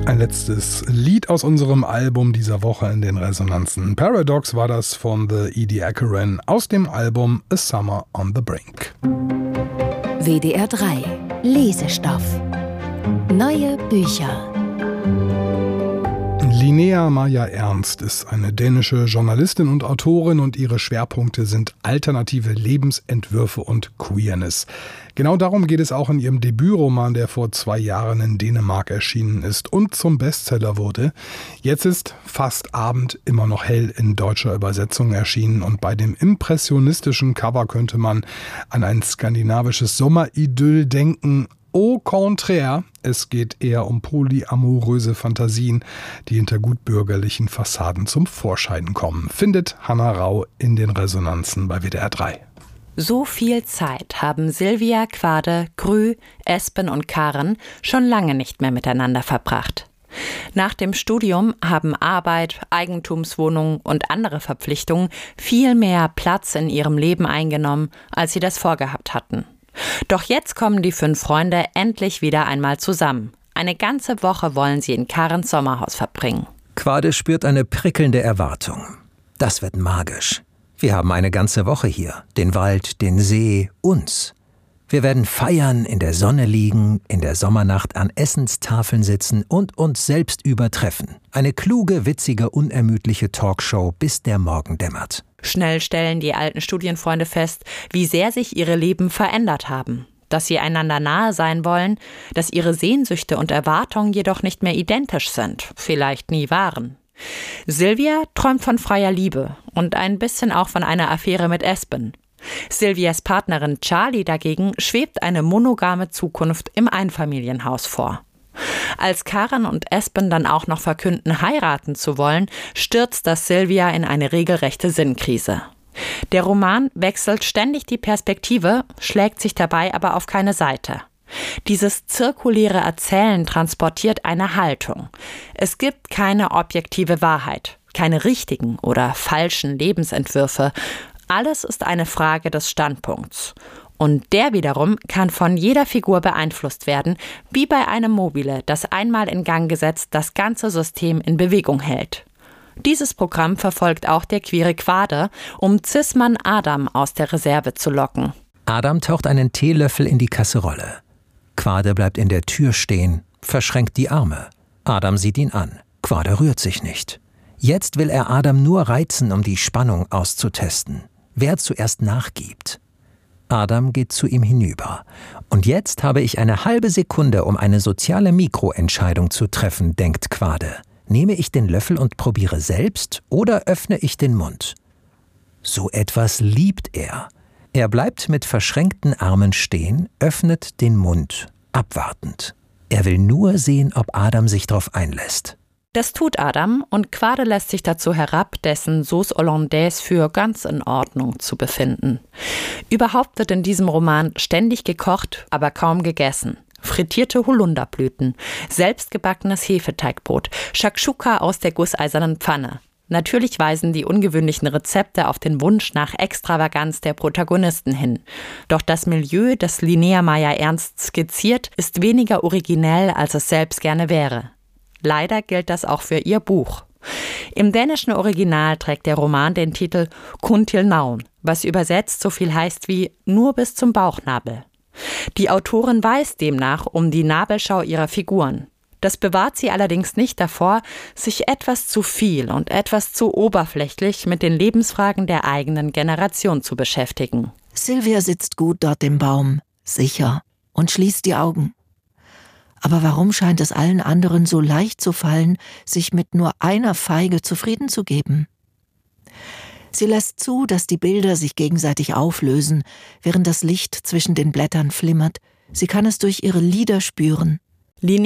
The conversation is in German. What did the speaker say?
Ein letztes Lied aus unserem Album dieser Woche in den Resonanzen. Paradox war das von The Edie Ackeren aus dem Album A Summer on the Brink. WDR 3 Lesestoff. Neue Bücher. Linnea Maja Ernst ist eine dänische Journalistin und Autorin und ihre Schwerpunkte sind alternative Lebensentwürfe und Queerness. Genau darum geht es auch in ihrem Debütroman, der vor 2 Jahren in Dänemark erschienen ist und zum Bestseller wurde. Jetzt ist Fast Abend immer noch hell in deutscher Übersetzung erschienen und bei dem impressionistischen Cover könnte man an ein skandinavisches Sommeridyll denken. Au contraire, es geht eher um polyamoröse Fantasien, die hinter gutbürgerlichen Fassaden zum Vorschein kommen, findet Hannah Rau in den Resonanzen bei WDR 3. So viel Zeit haben Silvia, Quade, Grü, Espen und Karen schon lange nicht mehr miteinander verbracht. Nach dem Studium haben Arbeit, Eigentumswohnung und andere Verpflichtungen viel mehr Platz in ihrem Leben eingenommen, als sie das vorgehabt hatten. Doch jetzt kommen die 5 Freunde endlich wieder einmal zusammen. Eine ganze Woche wollen sie in Karens Sommerhaus verbringen. Quade spürt eine prickelnde Erwartung. Das wird magisch. Wir haben eine ganze Woche hier. Den Wald, den See, uns. Wir werden feiern, in der Sonne liegen, in der Sommernacht an Essenstafeln sitzen und uns selbst übertreffen. Eine kluge, witzige, unermüdliche Talkshow, bis der Morgen dämmert. Schnell stellen die alten Studienfreunde fest, wie sehr sich ihre Leben verändert haben. Dass sie einander nahe sein wollen, dass ihre Sehnsüchte und Erwartungen jedoch nicht mehr identisch sind, vielleicht nie waren. Silvia träumt von freier Liebe und ein bisschen auch von einer Affäre mit Espen. Silvias Partnerin Charlie dagegen schwebt eine monogame Zukunft im Einfamilienhaus vor. Als Karen und Espen dann auch noch verkünden, heiraten zu wollen, stürzt das Silvia in eine regelrechte Sinnkrise. Der Roman wechselt ständig die Perspektive, schlägt sich dabei aber auf keine Seite. Dieses zirkuläre Erzählen transportiert eine Haltung. Es gibt keine objektive Wahrheit, keine richtigen oder falschen Lebensentwürfe. Alles ist eine Frage des Standpunkts. Und der wiederum kann von jeder Figur beeinflusst werden, wie bei einem Mobile, das einmal in Gang gesetzt das ganze System in Bewegung hält. Dieses Programm verfolgt auch der queere Quade, um Cis-Mann Adam aus der Reserve zu locken. Adam taucht einen Teelöffel in die Kasserolle. Quade bleibt in der Tür stehen, verschränkt die Arme. Adam sieht ihn an. Quade rührt sich nicht. Jetzt will er Adam nur reizen, um die Spannung auszutesten. Wer zuerst nachgibt. Adam geht zu ihm hinüber. Und jetzt habe ich eine halbe Sekunde, um eine soziale Mikroentscheidung zu treffen, denkt Quade. Nehme ich den Löffel und probiere selbst oder öffne ich den Mund? So etwas liebt er. Er bleibt mit verschränkten Armen stehen, öffnet den Mund, abwartend. Er will nur sehen, ob Adam sich darauf einlässt. Das tut Adam und Quade lässt sich dazu herab, dessen Sauce Hollandaise für ganz in Ordnung zu befinden. Überhaupt wird in diesem Roman ständig gekocht, aber kaum gegessen. Frittierte Holunderblüten, selbstgebackenes Hefeteigbrot, Shakshuka aus der gusseisernen Pfanne. Natürlich weisen die ungewöhnlichen Rezepte auf den Wunsch nach Extravaganz der Protagonisten hin. Doch das Milieu, das Linnea Maja Ernst skizziert, ist weniger originell, als es selbst gerne wäre. Leider gilt das auch für ihr Buch. Im dänischen Original trägt der Roman den Titel Kun til navn, was übersetzt so viel heißt wie nur bis zum Bauchnabel. Die Autorin weiß demnach um die Nabelschau ihrer Figuren. Das bewahrt sie allerdings nicht davor, sich etwas zu viel und etwas zu oberflächlich mit den Lebensfragen der eigenen Generation zu beschäftigen. Silvia sitzt gut dort im Baum, sicher, und schließt die Augen. Aber warum scheint es allen anderen so leicht zu fallen, sich mit nur einer Feige zufrieden zu geben? Sie lässt zu, dass die Bilder sich gegenseitig auflösen, während das Licht zwischen den Blättern flimmert. Sie kann es durch ihre Lider spüren.